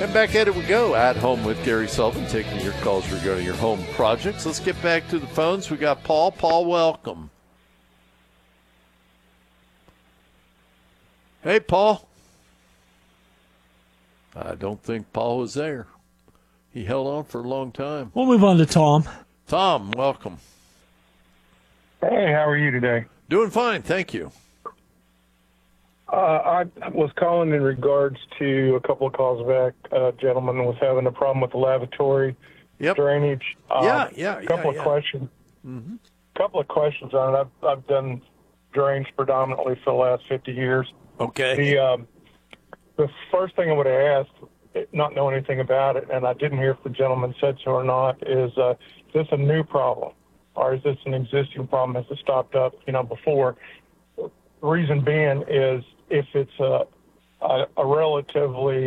And back at it we go, At Home with Gary Sullivan, taking your calls regarding your home projects. Let's get back to the phones. We got Paul. Paul, welcome. Hey, Paul. I don't think Paul was there. He held on for a long time. We'll move on to Tom. Tom, welcome. Hey, how are you today? Doing fine, thank you. I was calling in regards to a couple of calls back. A gentleman was having a problem with the lavatory drainage. A couple of questions. Mm-hmm. Couple of questions on it. I've done drains predominantly for the last 50 years. Okay. The first thing I would have asked, not knowing anything about it, and I didn't hear if the gentleman said so or not, is this a new problem, or is this an existing problem? Has it stopped up, before? The reason being is if it's a relatively